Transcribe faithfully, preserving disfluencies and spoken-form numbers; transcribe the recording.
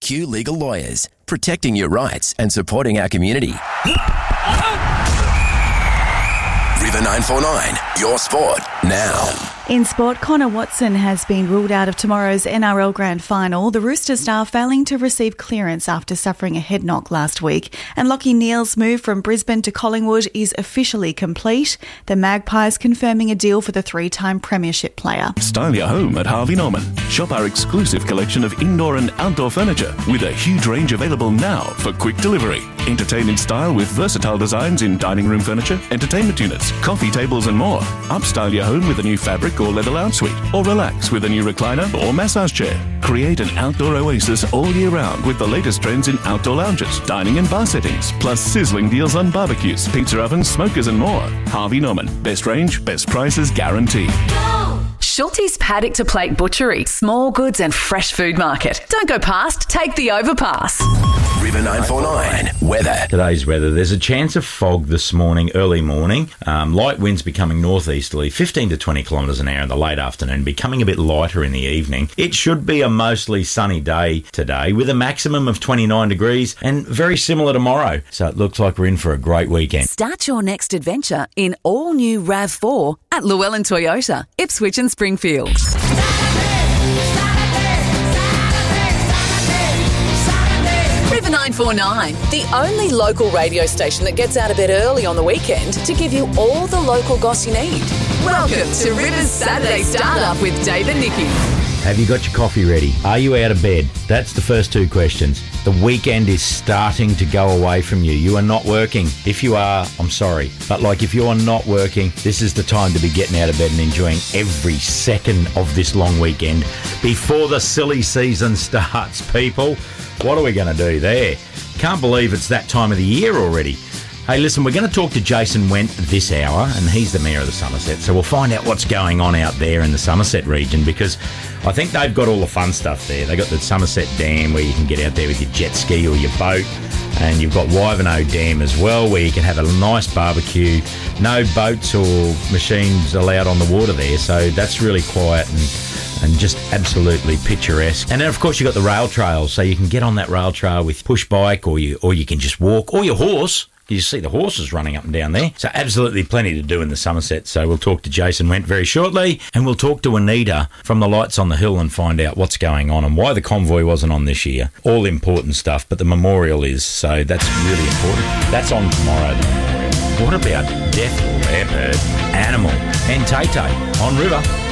Q Legal Lawyers, protecting your rights and supporting our community. River nine four nine, your sport now. In sport, Connor Watson has been ruled out of tomorrow's N R L Grand Final. The Rooster star failing to receive clearance after suffering a head knock last week. And Lachie Neale's move from Brisbane to Collingwood is officially complete. The Magpies confirming a deal for the three-time premiership player. Style your home at Harvey Norman. Shop our exclusive collection of indoor and outdoor furniture with a huge range available now for quick delivery. Entertain in style with versatile designs in dining room furniture, entertainment units, coffee tables and more. Upstyle your home with a new fabric or leather lounge suite, or relax with a new recliner or massage chair. Create an outdoor oasis all year round with the latest trends in outdoor lounges, dining and bar settings, plus sizzling deals on barbecues, pizza ovens, smokers and more. Harvey Norman. Best range, best prices guaranteed. Schulte's Paddock to Plate Butchery, small goods and fresh food market. Don't go past, take the overpass. River nine four nine, weather. Today's weather, there's a chance of fog this morning, early morning. Um, light winds becoming northeasterly, fifteen to twenty kilometres an hour in the late afternoon, becoming a bit lighter in the evening. It should be a mostly sunny day today with a maximum of twenty-nine degrees and very similar tomorrow. So it looks like we're in for a great weekend. Start your next adventure in all-new RAV four at Llewellyn Toyota, Ipswich and Springfield. River nine four nine, the only local radio station that gets out a bit early on the weekend to give you all the local goss you need. Welcome to River's Saturday Startup with Dave and Nikki. Have you got your coffee ready? Are you out of bed? That's the first two questions. The weekend is starting to go away from you. You are not working. If you are, I'm sorry. But like if you're not working, this is the time to be getting out of bed and enjoying every second of this long weekend before the silly season starts, people. What are we going to do there? Can't believe it's that time of the year already. Hey, listen, we're going to talk to Jason Wendt this hour, and he's the Mayor of the Somerset, so we'll find out what's going on out there in the Somerset region, because I think they've got all the fun stuff there. They've got the Somerset Dam where you can get out there with your jet ski or your boat, and you've got Wivenhoe Dam as well where you can have a nice barbecue. No boats or machines allowed on the water there, so that's really quiet and and just absolutely picturesque. And then, of course, you've got the rail trails, so you can get on that rail trail with push bike, or you or you can just walk, or your horse. You see the horses running up and down there. So absolutely plenty to do in the Somerset. So we'll talk to Jason Wendt very shortly, and we'll talk to Anita from the Lights on the Hill and find out what's going on and why the convoy wasn't on this year. All important stuff, but the memorial is, so that's really important. That's on tomorrow, the memorial. What about Death Leopard, Animal, and Tay Tay on River?